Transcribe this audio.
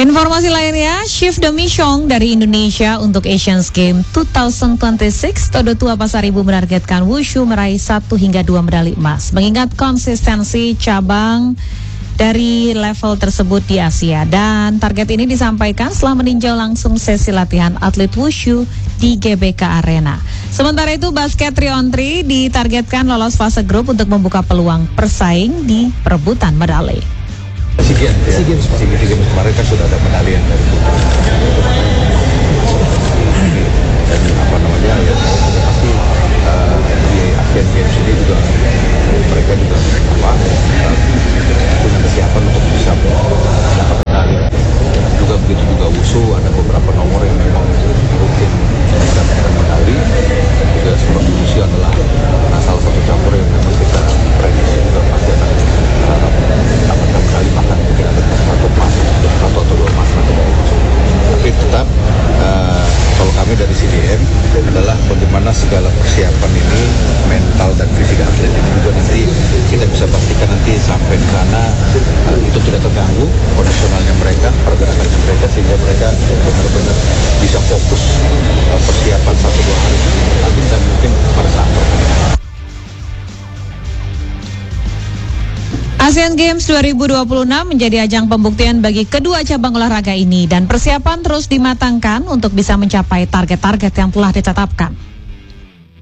Informasi lainnya, Chief Demi Chong dari Indonesia untuk Asian Games 2026, Todo Tua Pasar Ibu menargetkan Wushu meraih 1 hingga 2 medali emas. Mengingat konsistensi cabang dari level tersebut di Asia, dan target ini disampaikan setelah meninjau langsung sesi latihan atlet Wushu di GBK Arena. Sementara itu basket 3-on-3 ditargetkan lolos fase grup untuk membuka peluang persaing di perebutan medali. SEA Games kemarin kan sudah ada medali yang dari putri. Dan ya pasti di Asian Games ini juga mereka juga punya kesiapan untuk bisa dapat medali. Juga begitu juga Wushu, ada beberapa nomor yang memang mungkin mendapatkan medali. Juga seperti Wushu adalah salah satu campur yang memang kita prediksi juga pasti akan dapatkan medali, bahkan mungkin ada satu atau dua emas nanti dari Wushu. Tapi tetap kalau kami dari CDM adalah bagaimana segala persiapan ini, mental dan fisik atlet ini juga nanti kita bisa pastikan nanti sampai di sana itu tidak terganggu kondisionalnya mereka, pergerakannya mereka, sehingga mereka benar-benar bisa fokus persiapan 1-2 hari dan mungkin pada saat pertandingan. Asian Games 2026 menjadi ajang pembuktian bagi kedua cabang olahraga ini, dan persiapan terus dimatangkan untuk bisa mencapai target-target yang telah ditetapkan.